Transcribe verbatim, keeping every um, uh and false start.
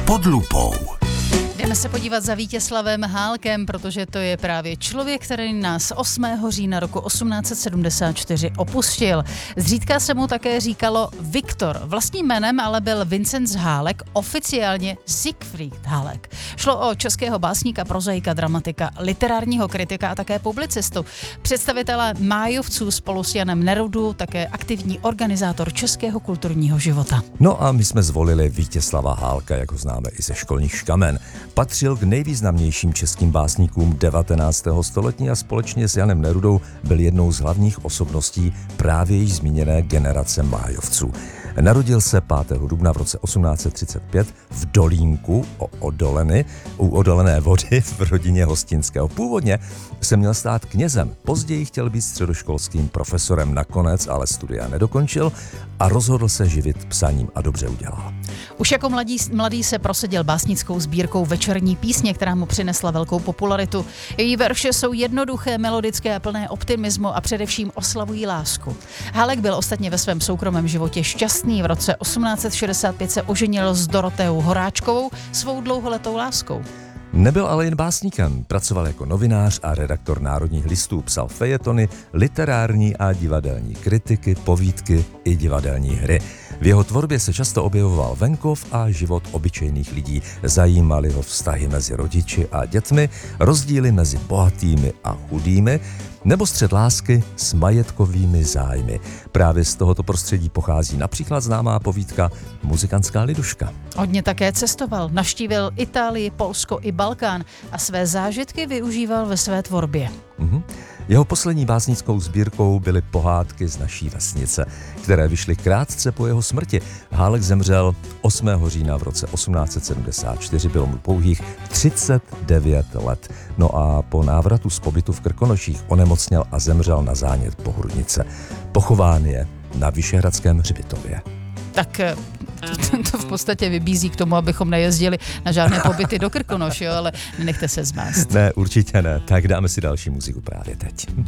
pod lupou. Jdeme se podívat za Vítězslavem Hálkem, protože to je právě člověk, který nás osmého října roku osmnáct set sedmdesát čtyři opustil. Zřídka se mu také říkalo Viktor. Vlastním jménem ale byl Vincenc Hálek, oficiálně Siegfried Hálek. Šlo o českého básníka, prozaika, dramatika, literárního kritika a také publicistu. Představitele májovců spolu s Janem Nerudou, také aktivní organizátor českého kulturního života. No a my jsme zvolili Vítězslava Hálka, jak ho známe i ze školních škamen. Patřil k nejvýznamnějším českým básníkům devatenáctého století a společně s Janem Nerudou byl jednou z hlavních osobností právě již zmíněné generace májovců. Narodil se pátého dubna v roce osmnáct set třicet pět v Dolínku o Odoleny, u Odolené vody v rodině Hostinského. Původně se měl stát knězem, později chtěl být středoškolským profesorem, nakonec ale studia nedokončil a rozhodl se živit psaním a dobře udělal. Už jako mladý, mladý se prosadil básnickou sbírkou Večerní písně, která mu přinesla velkou popularitu. Její verše jsou jednoduché, melodické a plné optimismu a především oslavují lásku. Hálek byl ostatně ve svém soukromém životě šťastný. V roce osmnáct set šedesát pět se oženil s Doroteou Horáčkovou, svou dlouholetou láskou. Nebyl ale jen básníkem, pracoval jako novinář a redaktor Národních listů, psal fejetony, literární a divadelní kritiky, povídky i divadelní hry. V jeho tvorbě se často objevoval venkov a život obyčejných lidí. Zajímaly ho vztahy mezi rodiči a dětmi, rozdíly mezi bohatými a chudými, nebo střet lásky s majetkovými zájmy. Právě z tohoto prostředí pochází například známá povídka Muzikantská liduška. Hodně také cestoval, navštívil Itálii, Polsko i Balkán a své zážitky využíval ve své tvorbě. Mhm. Jeho poslední básnickou sbírkou byly pohádky z naší vesnice, které vyšly krátce po jeho smrti. Hálek zemřel osmého října v roce osmnáct set sedmdesát čtyři, bylo mu pouhých třicet devět let. No a po návratu z pobytu v Krkonoších onemocněl a zemřel na zánět pohrudnice. Pochován je na Vyšehradském hřbitově. Tak to, to v podstatě vybízí k tomu, abychom nejezdili na žádné pobyty do Krkonoš, jo, ale nenechte se zmást. Ne, určitě ne. Tak dáme si další muziku právě teď.